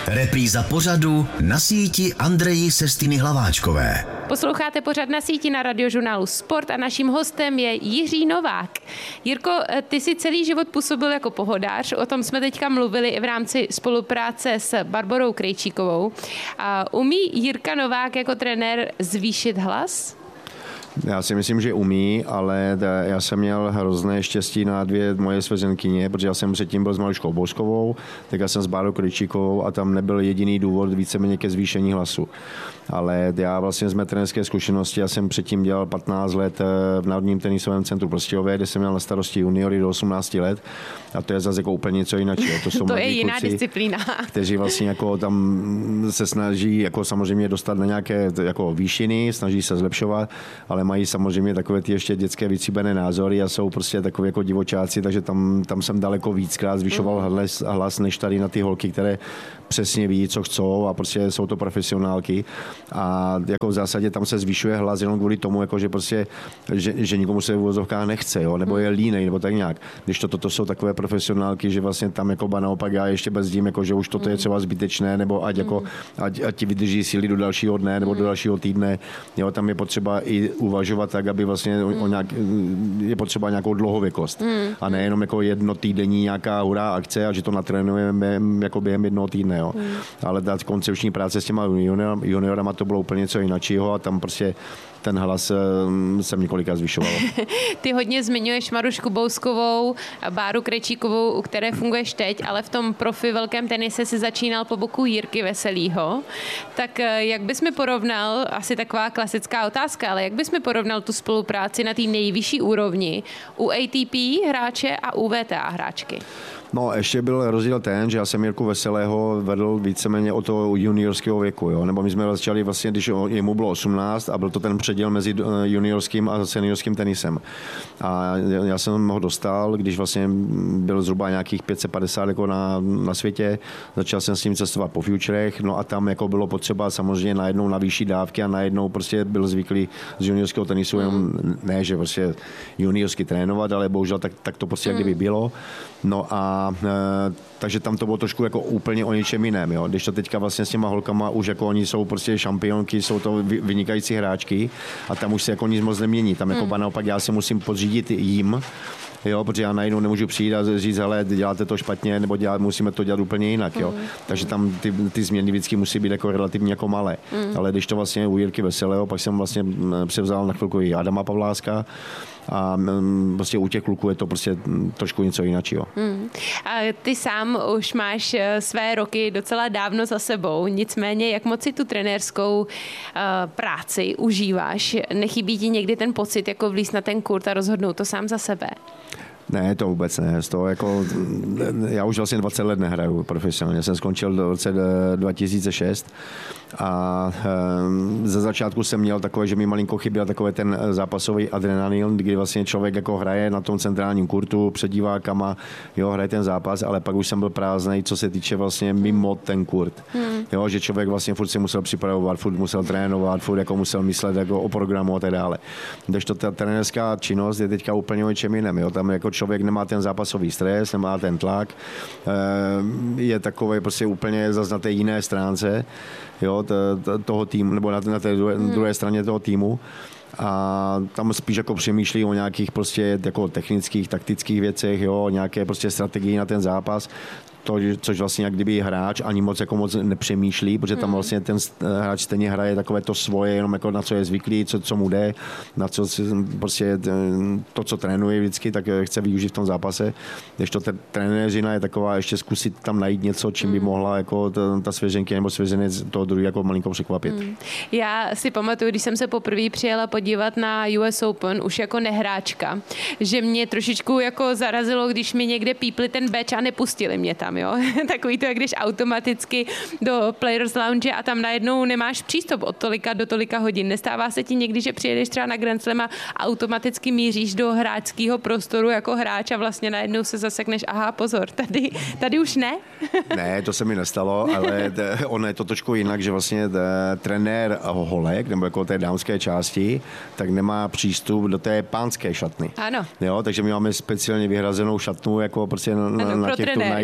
Repríza pořadu Na síti Andreji Sestiny Hlaváčkové. Posloucháte pořad Na síti na Radiožurnálu Sport a naším hostem je Jiří Novák. Jirko, ty jsi celý život působil jako pohodář, o tom jsme teďka mluvili i v rámci spolupráce s Barborou Krejčíkovou. Umí Jirka Novák jako trenér zvýšit hlas? Já si myslím, že umí, ale já jsem měl hrozné štěstí na dvě moje svěřenkyně, protože já jsem předtím byl s Maruškou Bouskovou, tak já jsem s Bárou Krejčíkovou a tam nebyl jediný důvod víceméně ke zvýšení hlasu. Ale já vlastně z mé trenérské zkušenosti, já jsem předtím dělal 15 let v Národním tenisovém centru Prostějové, kde jsem měl na starosti juniory do 18 let a to je zase jako úplně něco jiného. To je jiná kluci, disciplína. Kteří vlastně jako tam se snaží jako samozřejmě dostat na nějaké jako výšiny, snaží se zlepšovat, ale mají samozřejmě takové ty ještě dětské vycíbené názory a jsou prostě takové jako divočáci, takže tam jsem daleko víckrát zvyšoval hlas než tady na ty holky, které přesně ví, co chcou a prostě jsou to profesionálky a jako v zásadě tam se zvyšuje hlas jenom kvůli tomu, jako že prostě, že nikomu se v uvozovkách nechce, jo, nebo je línej, nebo tak nějak. Když toto jsou takové profesionálky, že vlastně tam jako naopak já ještě brzdím, jako že už toto je třeba zbytečné, nebo ať ti vydrží síly do dalšího dne nebo do dalšího týdne. Jo, tam je potřeba i uvažovat tak, aby vlastně je potřeba nějakou dlouhověkost a nejenom jako jednotýdenní nějaká hurá akce a že to natrénujeme jako během jednoho týdne. Jo. Ale ta koncepční práce s těma juniorama to bylo úplně něco jiného a tam prostě ten hlas jsem několikrát zvyšoval. Ty hodně zmiňuješ Marušku Bouskovou, Báru Krejčíkovou, u které funguješ teď, ale v tom profi velkém tenise si začínal po boku Jirky Veselýho. Tak jak bys mi porovnal, asi taková klasická otázka, ale jak bys mi porovnal tu spolupráci na té nejvyšší úrovni u ATP hráče a u WTA hráčky? No, ještě byl rozdíl ten, že já jsem Jirku Veselého vedl víceméně od toho juniorského věku, jo? Nebo my jsme začali vlastně, když jemu bylo 18 a byl to ten předěl mezi juniorským a seniorským tenisem. A já jsem ho dostal, když vlastně byl zhruba nějakých 550 jako na světě, začal jsem s ním cestovat po futurech, no a tam jako bylo potřeba samozřejmě najednou na vyšší dávky a najednou prostě byl zvyklý z juniorského tenisu, jenom ne, že prostě juniorsky trénovat, ale bohužel tak to prostě jak kdyby bylo. No a takže tam to bylo trošku jako úplně o něčem jiném, jo. Když to teďka vlastně s těma holkama už jako oni jsou prostě šampionky, jsou to vynikající hráčky a tam už se jako nic moc nemění. Tam jako naopak já se musím podřídit jim, jo, protože já najednou nemůžu přijít a říct, hele, děláte to špatně, nebo musíme to dělat úplně jinak, jo. Takže tam ty změny vždycky musí být jako relativně jako malé. Ale když to vlastně u Jirky Veselého, pak jsem vlastně převzal na chvilku i Adama Pavláska, a prostě u těch kluků je to prostě trošku něco jiného. A ty sám už máš své roky docela dávno za sebou, nicméně jak moc si tu trenérskou práci užíváš? Nechybí ti někdy ten pocit, jako vlíz na ten kurt a rozhodnout to sám za sebe? Ne, to vůbec ne. Já už vlastně 20 let nehraju profesionálně. Jsem skončil v roce 2006 a ze začátku jsem měl takové, že mi malinko chyběl takový ten zápasový adrenalin, kdy vlastně člověk jako hraje na tom centrálním kurtu před divákama, jo, hraje ten zápas, ale pak už jsem byl prázdnej, co se týče vlastně mimo ten kurt. Jo, že člověk vlastně furt se musel připravovat, furt musel trénovat, furt jako musel myslet jako o programu a tak dále. Když to ta trenérská činnost je teďka úplně o něčem jiném, jo, tam jako člověk nemá ten zápasový stres, nemá ten tlak, je takový prostě úplně zase na té jiné stránce, jo, toho týmu, nebo na té druhé straně toho týmu. A tam spíš jako přemýšlí o nějakých prostě jako technických, taktických věcech, jo, o nějaké prostě strategii na ten zápas. Což vlastně jak kdyby hráč ani moc nepřemýšlí, protože tam vlastně ten hráč stejně hraje takové to svoje, jenom jako na co je zvyklý, co mu jde, na co prostě to, co trénuje vždycky, tak chce využít v tom zápase. Když to trenéřina je taková, ještě zkusit tam najít něco, čím by mohla jako ta svěřenky nebo svěřenec toho druhý jako malinko překvapit. Já si pamatuju, když jsem se poprvé přijela podívat na US Open už jako nehráčka, že mě trošičku jako zarazilo, když mi někde pípli ten badge a nepustili mě tam. Jo? Takový to, jak když automaticky do Players Lounge a tam najednou nemáš přístup od tolika do tolika hodin. Nestává se ti někdy, že přijedeš třeba na Grand Slam a automaticky míříš do hráčského prostoru jako hráč a vlastně najednou se zasekneš, aha, pozor, tady už ne? Ne, to se mi nestalo, ale ono je to trošku jinak, že vlastně trenér holek, nebo jako té dámské části, tak nemá přístup do té pánské šatny. Ano. Jo, takže my máme speciálně vyhrazenou šatnu jako prostě na těch turnajích jako pro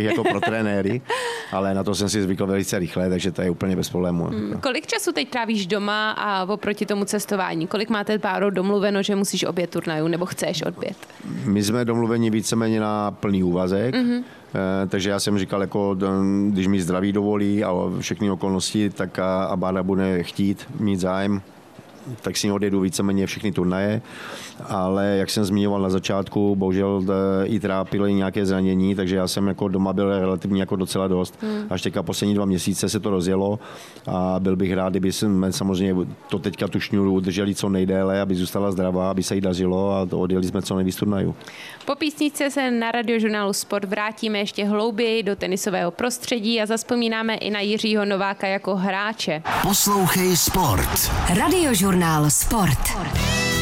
trenéry, ale na to jsem si zvykl velice rychle, takže to je úplně bez problému. Kolik času teď trávíš doma a oproti tomu cestování? Kolik máte párou domluveno, že musíš odjet turnajů nebo chceš odjet? My jsme domluveni víceméně na plný úvazek, takže já jsem říkal, jako, když mi zdraví dovolí a všechny okolnosti, tak a Bára bude chtít, mít zájem, tak si odjedu víceméně všechny turnaje, ale jak jsem zmiňoval na začátku, bohužel i trápily nějaké zranění, takže já jsem jako doma byl relativně jako docela dost. Až teďka poslední 2 měsíce se to rozjelo a byl bych rád, kdyby jsme samozřejmě to teďka tu šňůru udrželi co nejdéle, aby zůstala zdravá, aby se jí dařilo a odjeli jsme co nejvíc turnajů. Po písničce se na Radiožurnálu Sport vrátíme ještě hlouběji do tenisového prostředí a zazpomínáme i na Jiřího Nováka jako hráče. Poslouchej Sport. Radiožurnál Sport.